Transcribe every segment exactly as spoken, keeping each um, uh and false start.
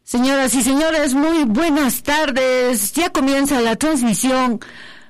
Señoras y señores, muy buenas tardes. Ya comienza la transmisión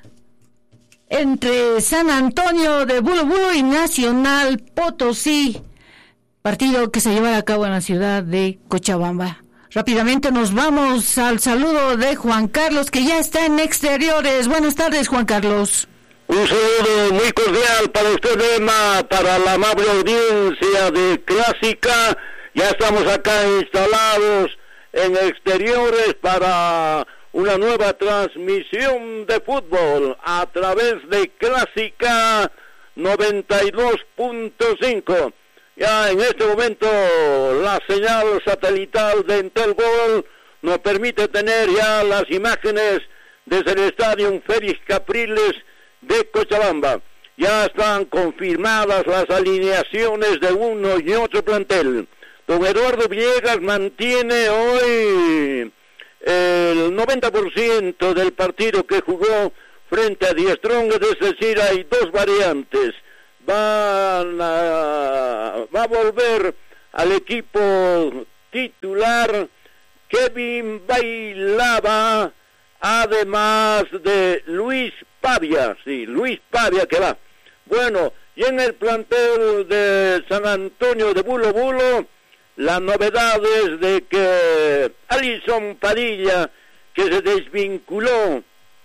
entre San Antonio de Bulo Bulo y Nacional Potosí, partido que se llevará a cabo en la ciudad de Cochabamba. Rápidamente nos vamos al saludo de Juan Carlos, que ya está en exteriores. Buenas tardes, Juan Carlos. Un saludo muy cordial para usted, Emma, para la amable audiencia de Clásica. Ya estamos acá instalados en exteriores para una nueva transmisión de fútbol a través de Clásica noventa y dos punto cinco. Ya en este momento la señal satelital de Entel Gol nos permite tener ya las imágenes desde el estadio Félix Capriles de Cochabamba. Ya están confirmadas las alineaciones de uno y otro plantel. Don Eduardo Villegas mantiene hoy el noventa por ciento del partido que jugó frente a Die Strong, es decir, hay dos variantes. Van a, va a volver al equipo titular Kevin Bailaba, además de Luis Pavia, sí, Luis Pavia que va. Bueno, y en el plantel de San Antonio de Bulo Bulo, la novedad es de que Alison Padilla, que se desvinculó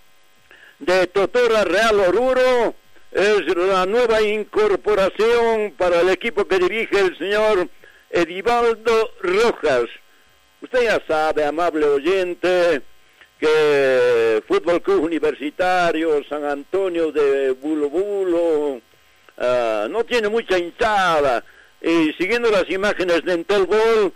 de Totora Real Oruro, es la nueva incorporación para el equipo que dirige el señor Edivaldo Rojas. Usted ya sabe, amable oyente, que Fútbol Club Universitario San Antonio de Bulo Bulo uh, no tiene mucha hinchada. Y siguiendo las imágenes de Entel Gol,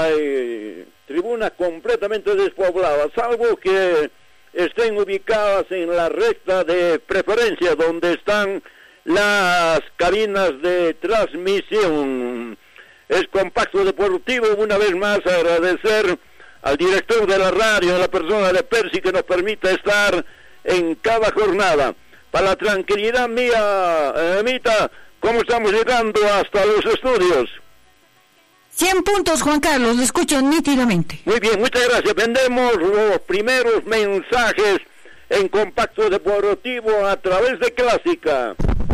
hay tribunas completamente despobladas, salvo que estén ubicadas en la recta de preferencia, donde están las cabinas de transmisión. Es Compacto Deportivo, una vez más agradecer al director de la radio, a la persona de Percy, que nos permite estar en cada jornada. Para la tranquilidad mía, Emita, ¿cómo estamos llegando hasta los estudios? cien puntos, Juan Carlos, lo escucho nítidamente. Muy bien, muchas gracias. Vendemos los primeros mensajes en Compacto Deportivo a través de Clásica.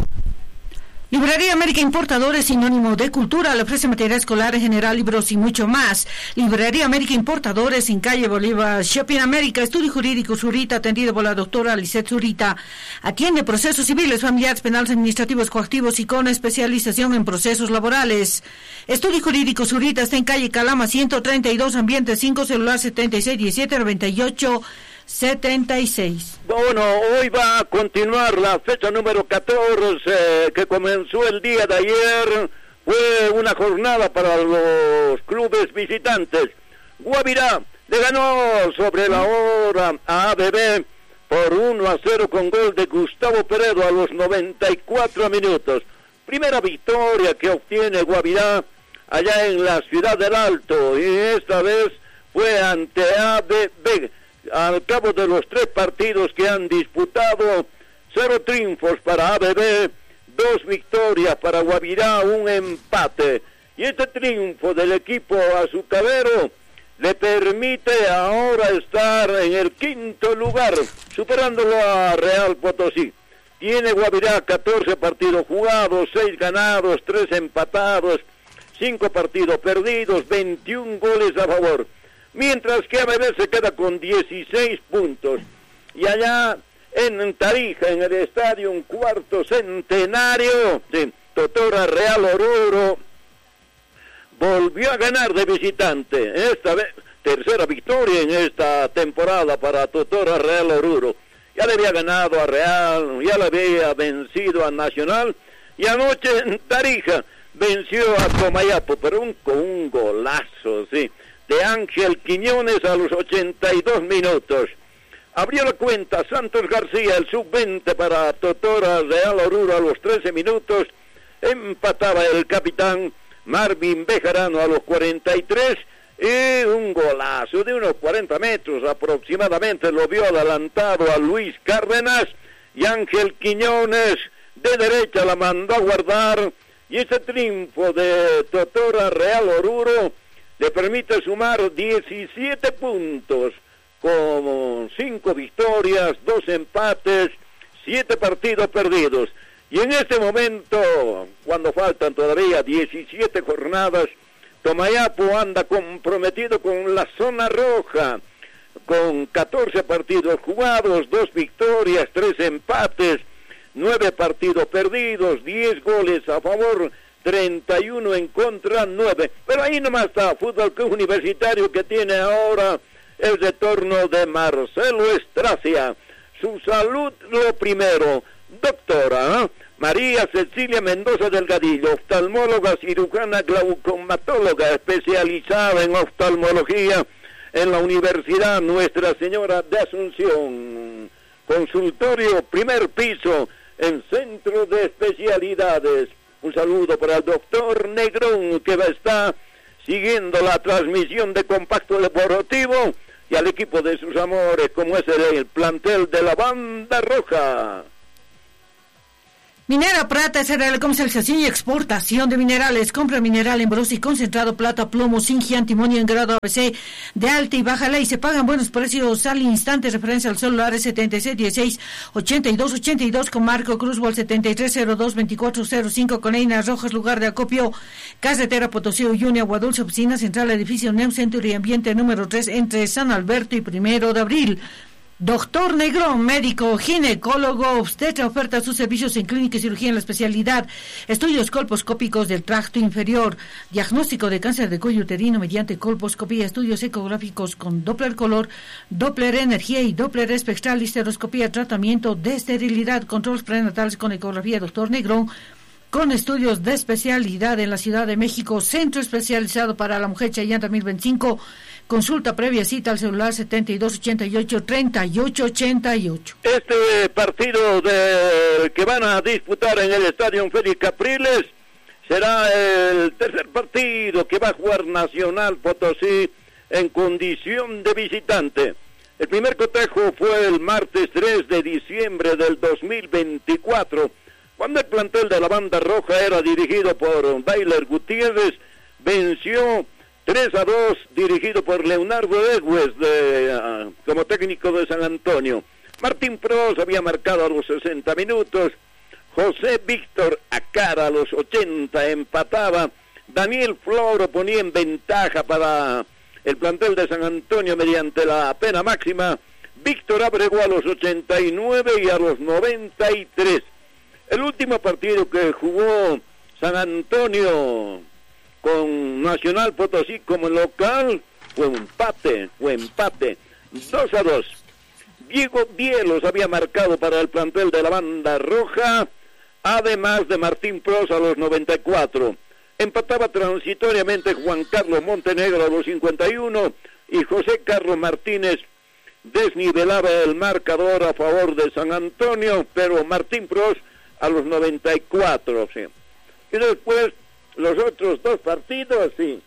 Librería América Importadores, sinónimo de cultura, le ofrece material escolar en general, libros y mucho más. Librería América Importadores, en calle Bolívar, Shopping América, estudio jurídico Zurita, atendido por la doctora Lisette Zurita. Atiende procesos civiles, familiares, penales, administrativos, coactivos y con especialización en procesos laborales. Estudio jurídico Zurita está en calle Calama ciento treinta y dos, ambiente cinco, celular setenta y seis diecisiete noventa y ocho setenta y seis. Bueno, hoy va a continuar la fecha número catorce, que comenzó el día de ayer. Fue una jornada para los clubes visitantes. Guavirá le ganó sobre la hora a A B B por uno a cero con gol de Gustavo Peredo a los noventa y cuatro minutos. Primera victoria que obtiene Guavirá allá en la ciudad del Alto, y esta vez fue ante A B B. Al cabo de los tres partidos que han disputado, cero triunfos para A B B, dos victorias para Guavirá, un empate. Y este triunfo del equipo azucarero le permite ahora estar en el quinto lugar, superándolo a Real Potosí. Tiene Guavirá catorce partidos jugados, seis ganados, tres empatados, cinco partidos perdidos, veintiún goles a favor. Mientras que A B B se queda con dieciséis puntos. Y allá en Tarija, en el estadio un cuarto centenario de Totora Real Oruro, volvió a ganar de visitante. Esta vez, tercera victoria en esta temporada para Totora Real Oruro. Ya le había ganado a Real, ya le había vencido a Nacional, y anoche en Tarija venció a Comayapo, pero un, con un golazo, sí, de Ángel Quiñones a los ochenta y dos minutos. Abrió la cuenta Santos García, el sub veinte para Totora Real Oruro a los trece minutos. Empataba el capitán Marvin Bejarano a los cuarenta y tres, y un golazo de unos cuarenta metros aproximadamente lo vio adelantado a Luis Cárdenas, y Ángel Quiñones de derecha la mandó a guardar. Y ese triunfo de Totora Real Oruro le permite sumar diecisiete puntos, con cinco victorias, dos empates, siete partidos perdidos. Y en este momento, cuando faltan todavía diecisiete jornadas, Tomayapo anda comprometido con la zona roja, con catorce partidos jugados, dos victorias, tres empates, nueve partidos perdidos, diez goles a favor, treinta y uno en contra, nueve. Pero ahí nomás está Fútbol Club Universitario, que tiene ahora el retorno de Marcelo Estracia. Su salud lo primero. Doctora ¿eh? María Cecilia Mendoza Delgadillo, oftalmóloga, cirujana, glaucomatóloga, especializada en oftalmología en la Universidad Nuestra Señora de Asunción. Consultorio primer piso en Centro de Especialidades. Un saludo para el doctor Negrón, que va a estar siguiendo la transmisión de Compacto Deportivo, y al equipo de sus amores, como es el, el plantel de la Banda Roja. Minera Prata S R L, comercialización y exportación de minerales. Compra mineral en brosi concentrado, plata, plomo, zinc y antimonio en grado A B C de alta y baja ley. Se pagan buenos precios al instante. Referencia al celular setenta y seis dieciséis ochenta y dos ochenta y dos con Marco Cruzbol setenta y tres cero dos veinticuatro cero cinco con Einas Rojas, lugar de acopio, carretera Potosí, Uyuni, Agua Dulce, oficina central, edificio New Century Ambiente número tres entre San Alberto y Primero de Abril. Doctor Negrón, médico, ginecólogo, obstetra, oferta sus servicios en clínica y cirugía en la especialidad, estudios colposcópicos del tracto inferior, diagnóstico de cáncer de cuello uterino mediante colposcopía, estudios ecográficos con Doppler color, Doppler energía y Doppler espectral, histeroscopía, tratamiento de esterilidad, controles prenatales con ecografía. Doctor Negrón, con estudios de especialidad en la Ciudad de México, centro especializado para la mujer, Chayán dos mil veinticinco. Consulta previa cita al celular setenta y dos ochenta y ocho treinta y ocho ochenta y ocho. Este partido de, que van a disputar en el Estadio Félix Capriles será el tercer partido que va a jugar Nacional Potosí en condición de visitante. El primer cotejo fue el martes tres de diciembre del dos mil veinticuatro, cuando el plantel de la Banda Roja era dirigido por Bailer Gutiérrez, venció tres a dos, dirigido por Leonardo Egues de, uh, como técnico de San Antonio. Martín Pros había marcado a los sesenta minutos, José Víctor Acara a los ochenta empataba, Daniel Floro ponía en ventaja para el plantel de San Antonio mediante la pena máxima, Víctor Abrego a los ochenta y nueve y a los noventa y tres. El último partido que jugó San Antonio con Nacional Potosí como local fue un empate, fue empate, dos a dos. Diego Bielos había marcado para el plantel de la Banda Roja, además de Martín Pros a los noventa y cuatro. Empataba transitoriamente Juan Carlos Montenegro a los cincuenta y uno y José Carlos Martínez desnivelaba el marcador a favor de San Antonio, pero Martín Pros a los noventa y cuatro, sí. Y después los otros dos partidos, sí,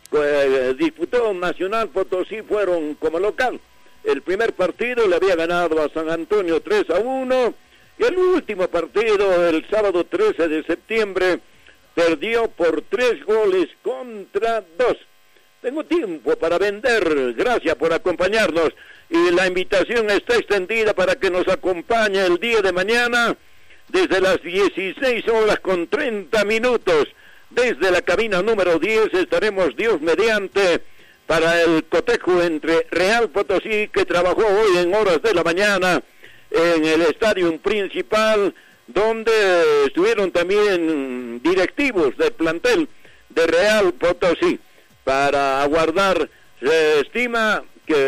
pues, disputó Nacional Potosí, fueron como local. El primer partido le había ganado a San Antonio tres a uno, y el último partido, el sábado trece de septiembre, perdió por tres goles contra dos. Tengo tiempo para vender, gracias por acompañarnos, y la invitación está extendida para que nos acompañe el día de mañana, desde las dieciséis horas con treinta minutos, desde la cabina número diez estaremos Dios mediante para el cotejo entre Real Potosí, que trabajó hoy en horas de la mañana en el estadio principal, donde estuvieron también directivos del plantel de Real Potosí para aguardar. Se estima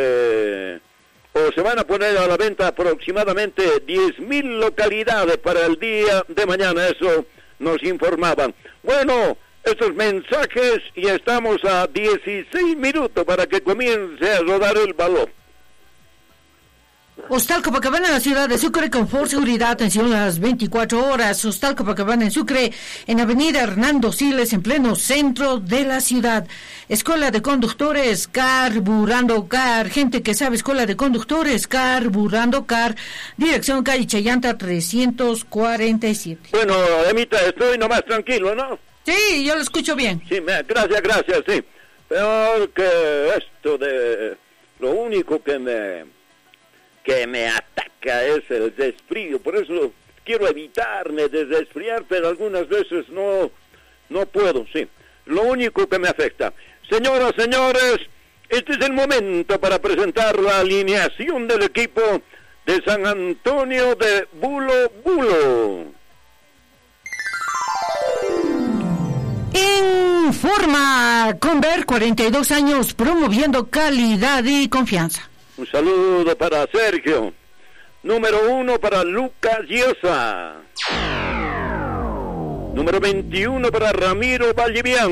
que o se van a poner a la venta aproximadamente diez mil localidades para el día de mañana, eso nos informaban. Bueno, estos mensajes, y estamos a dieciséis minutos para que comience a rodar el balón. Hostal Copacabana en la ciudad de Sucre, confort, seguridad, atención las veinticuatro horas. Hostal Copacabana en Sucre, en avenida Hernando Siles, en pleno centro de la ciudad. Escuela de conductores, Carburando Car, gente que sabe, escuela de conductores, Carburando Car, dirección calle Chayanta trescientos cuarenta y siete. Bueno, Emita, estoy nomás tranquilo, ¿no? Sí, yo lo escucho bien. Sí, me, gracias, gracias, sí. peor que esto de... Lo único que me... que me ataca es el resfrío, por eso quiero evitarme de resfriar, pero algunas veces no, no puedo, sí. Lo único que me afecta. Señoras, señores, este es el momento para presentar la alineación del equipo de San Antonio de Bulo Bulo. Informa Conver, cuarenta y dos años, promoviendo calidad y confianza. Un saludo para Sergio. Número uno para Lucas Llosa. Número veintiuno para Ramiro Vallivian.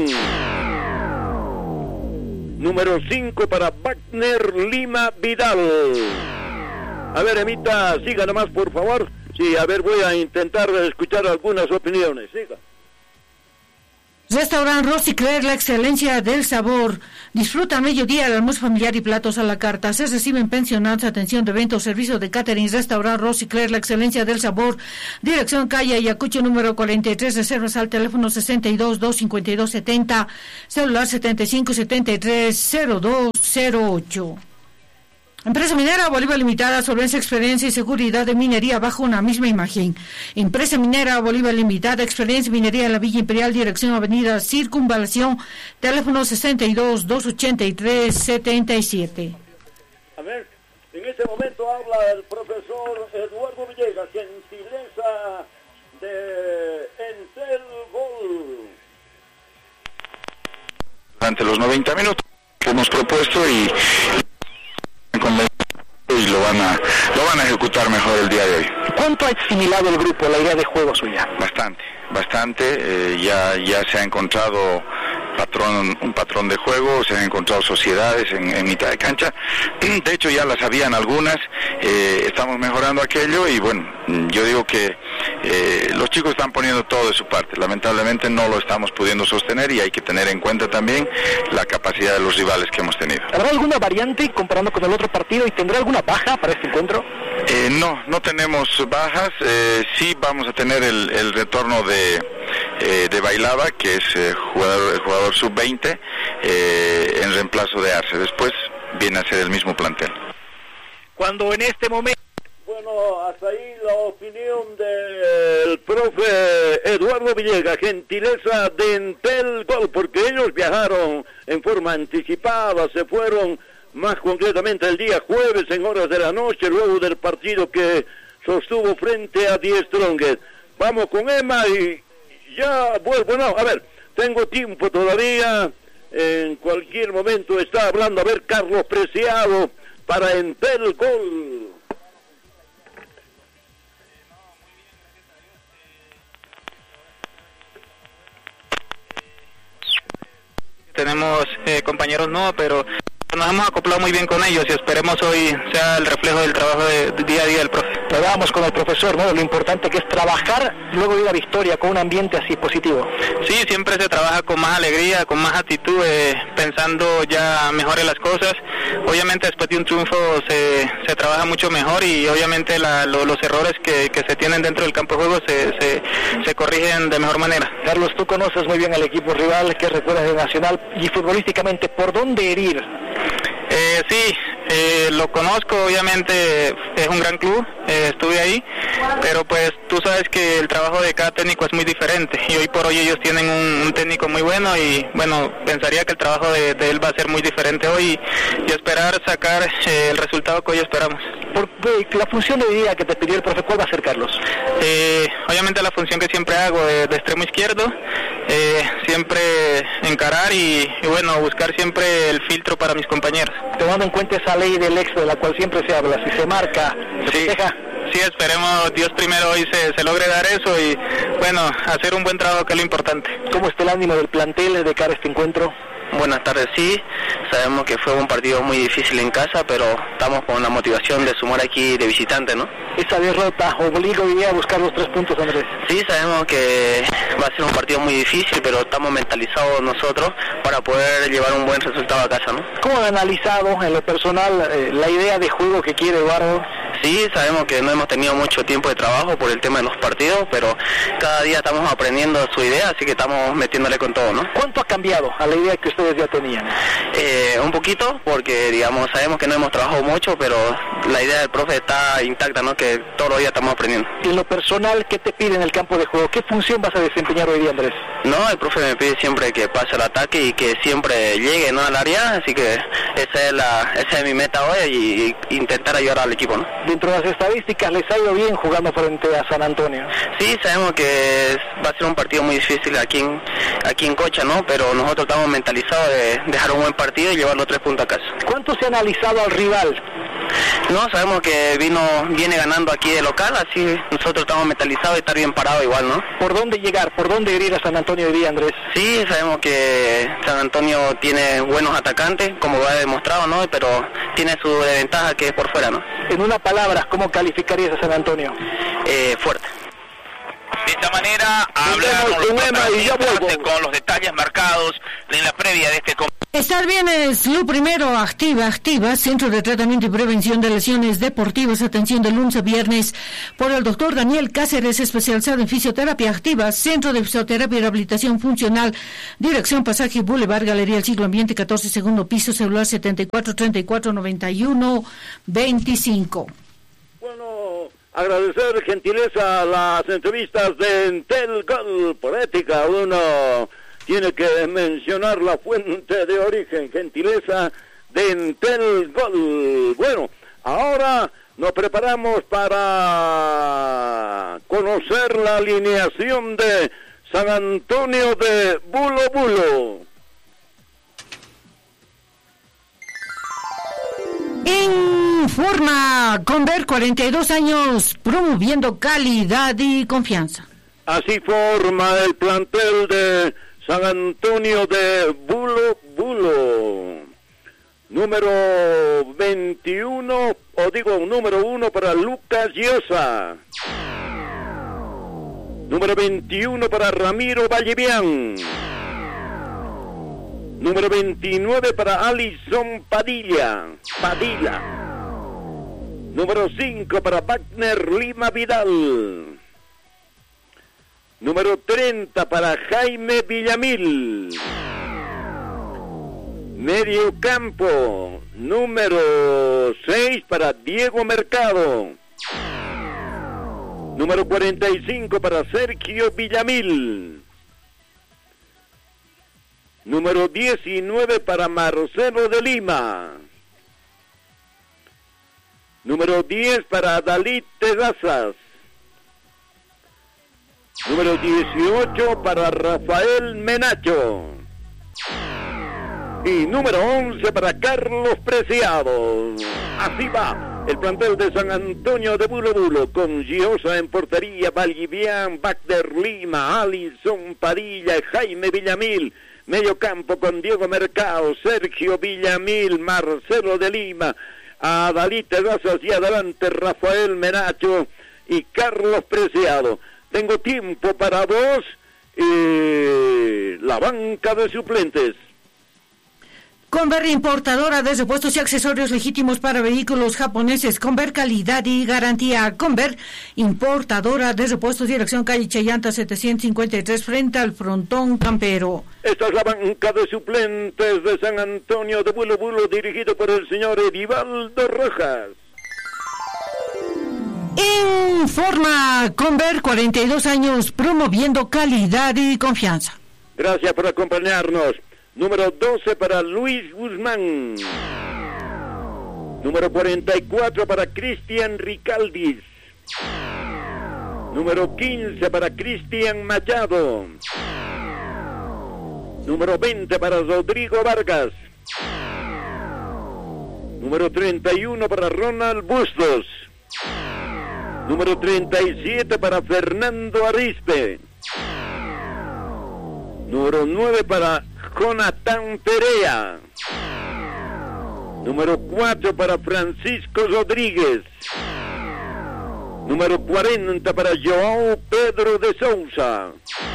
Número cinco para Wagner Lima Vidal. A ver, Emita, siga nomás, por favor. Sí, a ver, voy a intentar escuchar algunas opiniones. Siga. Restaurant Rosy Claire, la excelencia del sabor. Disfruta a mediodía el almuerzo familiar y platos a la carta. Se reciben pensionados, atención de eventos, servicio de catering. Restaurant Rosy Claire, la excelencia del sabor. Dirección calle Ayacucho, número cuarenta y tres. Reservas al teléfono sesenta y dos, doscientos cincuenta y dos, setenta. Celular setenta y cinco, setenta y tres, cero dos cero ocho. Empresa Minera Bolívar Limitada, solvencia, experiencia y seguridad de minería bajo una misma imagen. Empresa Minera Bolívar Limitada, experiencia minería en la Villa Imperial, dirección Avenida Circunvalación, teléfono sesenta y dos, doscientos ochenta y tres, setenta y siete. A ver, en este momento habla el profesor Eduardo Villegas, gentileza de Entel Gol. Durante los noventa minutos que hemos propuesto y y lo van a lo van a ejecutar mejor el día de hoy. ¿Cuánto ha asimilado el grupo la idea de juego suya? Bastante, bastante. Eh, ya ya se ha encontrado patrón un patrón de juego, se han encontrado sociedades en, en mitad de cancha. De hecho ya las habían algunas. Eh, estamos mejorando aquello y bueno, yo digo que eh, los chicos están poniendo todo de su parte. Lamentablemente no lo estamos pudiendo sostener y hay que tener en cuenta también la capacidad de los rivales que hemos tenido. ¿Habrá alguna variante comparando con el otro partido y tendrá alguna baja para este encuentro? Eh, no, no tenemos bajas. Eh, sí vamos a tener el, el retorno de eh, de Bailaba, que es eh, jugador, el jugador sub veinte, eh, en reemplazo de Arce. Después viene a ser el mismo plantel. Cuando en este momento... Bueno, hasta ahí la opinión del profe Eduardo Villegas, gentileza de Entel Gol, porque ellos viajaron en forma anticipada, se fueron más concretamente el día jueves en horas de la noche, luego del partido que sostuvo frente a Die Strongest. Vamos con Emma y ya vuelvo, no, a ver, tengo tiempo todavía, en cualquier momento está hablando, a ver, Carlos Preciado para Entel Gol. Tenemos eh, compañeros nuevos, pero nos hemos acoplado muy bien con ellos y esperemos hoy sea el reflejo del trabajo de, de día a día del profe. Hablábamos con el profesor, ¿no? Lo importante que es trabajar luego de una victoria con un ambiente así positivo. Sí, siempre se trabaja con más alegría, con más actitud, eh, pensando ya mejor en las cosas. Obviamente después de un triunfo se, se trabaja mucho mejor y obviamente la, lo, los errores que, que se tienen dentro del campo de juego se, se, se corrigen de mejor manera. Carlos, tú conoces muy bien al equipo rival, ¿qué recuerdas de Nacional? Y futbolísticamente, ¿por dónde herir? Eh, sí, eh, lo conozco, obviamente es un gran club, eh, estuve ahí, pero pues tú sabes que el trabajo de cada técnico es muy diferente y hoy por hoy ellos tienen un, un técnico muy bueno y bueno, pensaría que el trabajo de, de él va a ser muy diferente hoy y, y esperar sacar eh, el resultado que hoy esperamos. Por la función de hoy día que te pidió el profe, ¿cuál va a ser, Carlos? Eh, obviamente la función que siempre hago de, de extremo izquierdo, eh, siempre encarar y, y bueno, buscar siempre el filtro para mis compañeros. Tomando en cuenta esa ley del ex de la cual siempre se habla, si se marca, se sí, proteja. Sí, esperemos Dios primero hoy se, se logre dar eso y bueno, hacer un buen trabajo que es lo importante. ¿Cómo está el ánimo del plantel de cara a este encuentro? Buenas tardes, sí, sabemos que fue un partido muy difícil en casa, pero estamos con la motivación de sumar aquí de visitante, ¿no? ¿Esa derrota obliga hoy día a buscar los tres puntos, Andrés? Sí, sabemos que va a ser un partido muy difícil, pero estamos mentalizados nosotros para poder llevar un buen resultado a casa, ¿no? ¿Cómo han analizado en lo personal eh, la idea de juego que quiere Eduardo? Sí, sabemos que no hemos tenido mucho tiempo de trabajo por el tema de los partidos, pero cada día estamos aprendiendo su idea, así que estamos metiéndole con todo, ¿no? ¿Cuánto ha cambiado a la idea que ustedes ya tenían? Eh, un poquito, porque digamos, sabemos que no hemos trabajado mucho, pero la idea del profe está intacta, ¿no? Que todos los días estamos aprendiendo. Y en lo personal, ¿qué te pide en el campo de juego? ¿Qué función vas a desempeñar hoy día, Andrés? No, el profe me pide siempre que pase al ataque y que siempre llegue, ¿no?, al área, así que esa es la esa es mi meta hoy y, y intentar ayudar al equipo, ¿no? Dentro de las estadísticas, ¿les ha ido bien jugando frente a San Antonio? Sí, sabemos que va a ser un partido muy difícil aquí en, aquí en Cocha, ¿no? Pero nosotros estamos mentalizados de dejar un buen partido y llevar los tres puntos a casa. ¿Cuánto se ha analizado al rival? No, sabemos que vino viene ganando aquí de local, así nosotros estamos mentalizados de estar bien parados igual, ¿no? ¿Por dónde llegar? ¿Por dónde ir a San Antonio hoy día, Andrés? Sí, sabemos que San Antonio tiene buenos atacantes, como lo ha demostrado, ¿no? Pero tiene su desventaja que es por fuera, ¿no? En una palabra, ¿cómo calificarías a San Antonio? Eh, fuerte. De esta manera hablaron los protagonistas con los detalles marcados en la previa de este combate. Estar bien es lo primero. Activa, activa, Centro de Tratamiento y Prevención de Lesiones Deportivas, atención de lunes a viernes por el doctor Daniel Cáceres, especializado en fisioterapia activa, Centro de Fisioterapia y Rehabilitación Funcional, dirección Pasaje Boulevard, Galería El Siglo Ambiente, catorce, segundo piso, celular setenta y cuatro, treinta y cuatro, noventa y uno, veinticinco. Bueno, agradecer gentileza a las entrevistas de Entel Gol por ética. Uno tiene que mencionar la fuente de origen, gentileza de Entel Gol. Bueno, ahora nos preparamos para conocer la alineación de San Antonio de Bulo Bulo. En forma, Conver, cuarenta y dos años, promoviendo calidad y confianza. Así forma el plantel de San Antonio de Bulo Bulo. Número veintiuno, o digo número uno para Lucas Llosa. Número veintiuno para Ramiro Vallevián. Número veintinueve para Alison Padilla. Padilla. Número cinco para Wagner Lima Vidal. Número treinta para Jaime Villamil. Medio campo, número seis para Diego Mercado. Número cuarenta y cinco para Sergio Villamil. Número diecinueve para Marcelo de Lima. Número diez para Dalit Tegazas. Número dieciocho para Rafael Menacho. Y número once para Carlos Preciado. Así va el plantel de San Antonio de Bulo Bulo, con Giosa en portería, Vallivian, Wagner Lima, Alison Padilla, Jaime Villamil. Medio campo con Diego Mercado, Sergio Villamil, Marcelo de Lima, Adalita Gazas y adelante Rafael Menacho y Carlos Preciado. Tengo tiempo para dos, eh, la banca de suplentes. Conver, importadora de repuestos y accesorios legítimos para vehículos japoneses. Conver, calidad y garantía. Conver, importadora de repuestos, dirección calle Chayanta setecientos cincuenta y tres, frente al frontón campero. Esta es la banca de suplentes de San Antonio de Bulo Bulo, dirigido por el señor Edivaldo Rojas. En forma, Conver, cuarenta y dos años, promoviendo calidad y confianza. Gracias por acompañarnos. Número doce para Luis Guzmán. Número cuarenta y cuatro para Cristian Ricaldis. Número quince para Cristian Machado. Número veinte para Rodrigo Vargas. Número treinta y uno para Ronald Bustos. Número treinta y siete para Fernando Arispe. Número nueve para Jonathan Perea. Número cuatro para Francisco Rodríguez. Número cuarenta para João Pedro de Souza.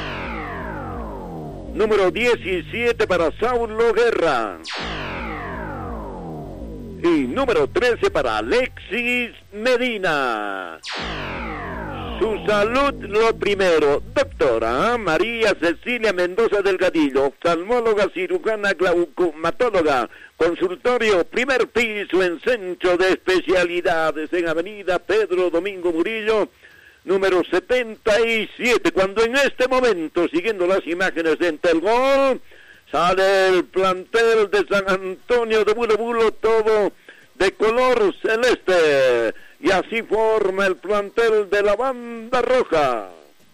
Número diecisiete para Saulo Guerra. Y Número trece para Alexis Medina. Su salud lo primero. Doctora María Cecilia Mendoza Delgadillo, oftalmóloga, cirujana, glaucomatóloga. Consultorio primer piso en Centro de Especialidades en Avenida Pedro Domingo Murillo, número setenta y siete. Cuando en este momento, siguiendo las imágenes de Entelgol, sale el plantel de San Antonio de Bulo Bulo, todo de color celeste, y así forma el plantel de la banda roja.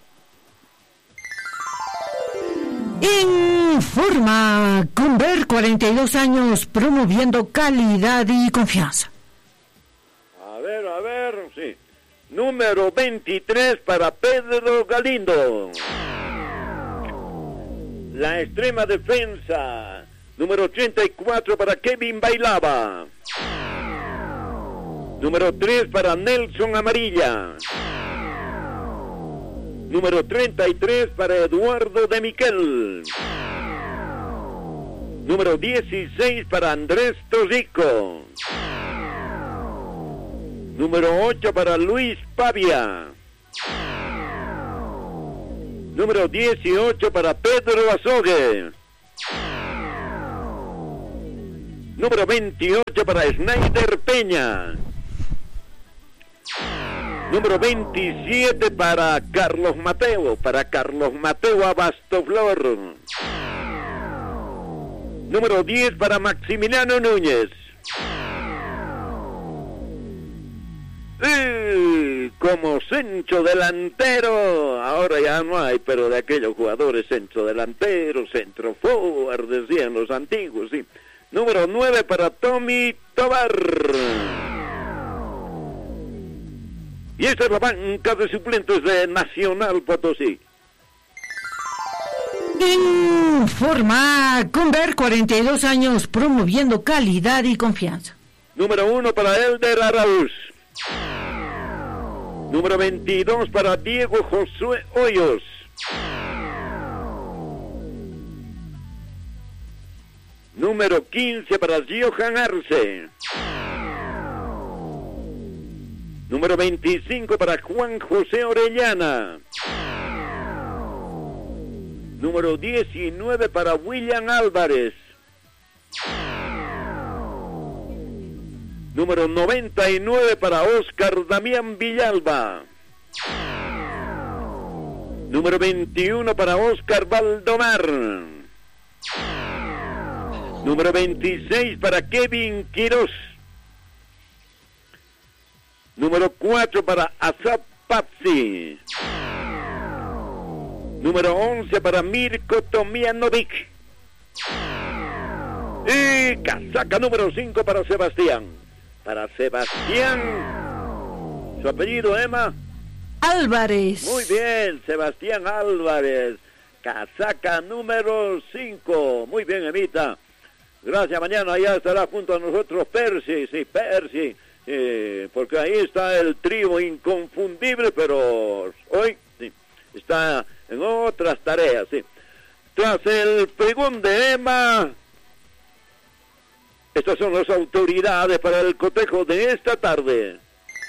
Informa Conver, cuarenta y dos años, promoviendo calidad y confianza. A ver, a ver, sí. Número veintitrés para Pedro Galindo. La extrema defensa. Número ochenta y cuatro para Kevin Bailaba. Número tres para Nelson Amarilla. Número treinta y tres para Eduardo de Miquel. Número dieciséis para Andrés Torrico. Número ocho para Luis Pavia. Número dieciocho para Pedro Azogue. Número veintiocho para Snyder Peña. Número veintisiete para Carlos Mateo, para Carlos Mateo Abastoflor. Número diez para Maximiliano Núñez. Y como centro delantero, ahora ya no hay, pero de aquellos jugadores centro delantero, centro forward, decían los antiguos, sí. Número nueve para Tommy Tobar. Y esta es la banca de suplentes de Nacional Potosí. Informa Conver, cuarenta y dos años, promoviendo calidad y confianza. Número uno para Elder Araúz. Número veintidós para Diego Josué Hoyos. Número quince para Johan Arce. Número veinticinco para Juan José Orellana. Número diecinueve para William Álvarez. Número noventa y nueve para Oscar Damián Villalba. Número veintiuno para Oscar Valdomar. Número veintiséis para Kevin Quiroz. Número cuatro para Asap Papsi. Número once para Mirko Tomianovic. Y casaca número cinco para Sebastián. Para Sebastián. ¿Su apellido, Emma? Álvarez. Muy bien, Sebastián Álvarez. Casaca número cinco. Muy bien, Emita. Gracias, mañana ya estará junto a nosotros Percy, sí, Percy. Eh, porque ahí está el trío inconfundible, pero hoy sí, está en otras tareas, sí. Tras el pregón de Emma, estas son las autoridades para el cotejo de esta tarde.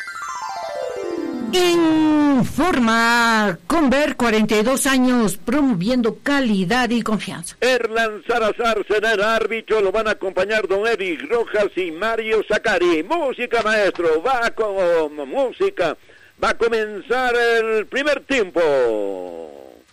Informa Conver, cuarenta y dos años, promoviendo calidad y confianza. Erlan Salazar será el árbitro, lo van a acompañar don Eric Rojas y Mario Zacari. Música, maestro, va con música, va a comenzar el primer tiempo.